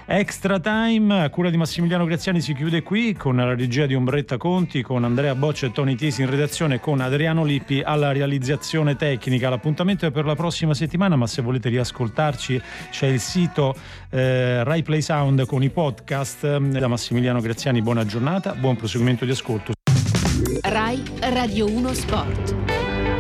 Extra Time a cura di Massimiliano Graziani si chiude qui, con la regia di Ombretta Conti, con Andrea Boccia e Tony Tisi in redazione, con Adriano Lippi alla realizzazione tecnica. L'appuntamento è per la prossima settimana, ma se volete riascoltarci c'è il sito Rai Play Sound con i podcast. Da Massimiliano Graziani buona giornata, buon proseguimento di ascolto. Rai Radio 1 Sport.